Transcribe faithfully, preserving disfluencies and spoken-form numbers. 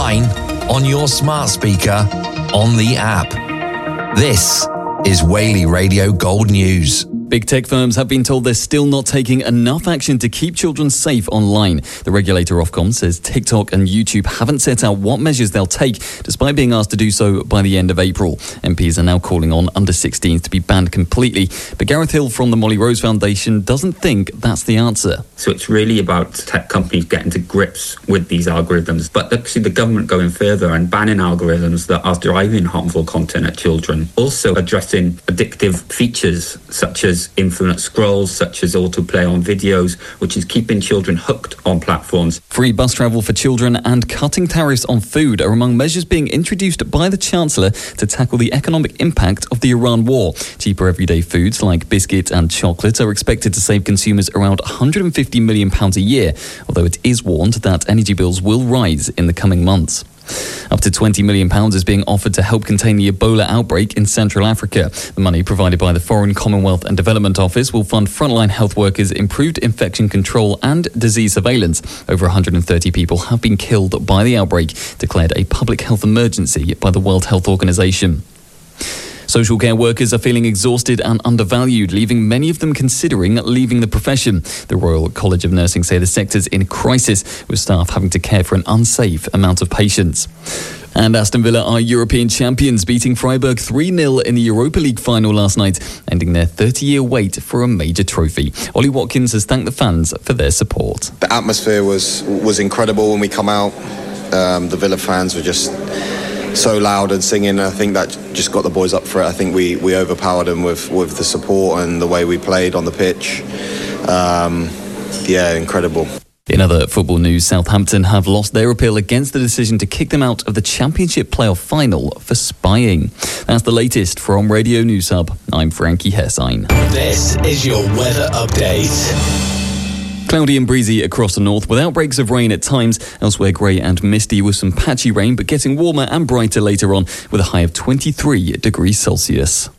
online, on your smart speaker, on the app. This is Whaley Radio Gold News. Big tech firms have been told they're still not taking enough action to keep children safe online. The regulator Ofcom says TikTok and YouTube haven't set out what measures they'll take, despite being asked to do so by the end of April. M Ps are now calling on under sixteens to be banned completely. But Gareth Hill from the Molly Rose Foundation doesn't think that's the answer. So it's really about tech companies getting to grips with these algorithms. But actually the government going further and banning algorithms that are driving harmful content at children. Also addressing addictive features such as infinite scrolls, such as autoplay on videos, which is keeping children hooked on platforms. Free bus travel for children and cutting tariffs on food are among measures being introduced by the Chancellor to tackle the economic impact of the Iran war. Cheaper everyday foods like biscuits and chocolate are expected to save consumers around one hundred fifty million pounds a year, although it is warned that energy bills will rise in the coming months. Up to twenty million pounds is being offered to help contain the Ebola outbreak in Central Africa. The money provided by the Foreign, Commonwealth and Development Office will fund frontline health workers, improved infection control and disease surveillance. Over one hundred thirty people have been killed by the outbreak, declared a public health emergency by the World Health Organization. Social care workers are feeling exhausted and undervalued, leaving many of them considering leaving the profession. The Royal College of Nursing say the sector's in crisis, with staff having to care for an unsafe amount of patients. And Aston Villa are European champions, beating Freiburg three nil in the Europa League final last night, ending their thirty-year wait for a major trophy. Ollie Watkins has thanked the fans for their support. The atmosphere was, was incredible when we come out. Um, the Villa fans were just so loud and singing. I think that just got the boys up for it. I think we, we overpowered them with, with the support and the way we played on the pitch. Um, yeah, incredible. In other football news, Southampton have lost their appeal against the decision to kick them out of the Championship playoff final for spying. That's the latest from Radio News Hub. I'm Frankie Hessine. This is your weather update. Cloudy and breezy across the north with outbreaks of rain at times. Elsewhere grey and misty with some patchy rain, but getting warmer and brighter later on with a high of twenty-three degrees Celsius.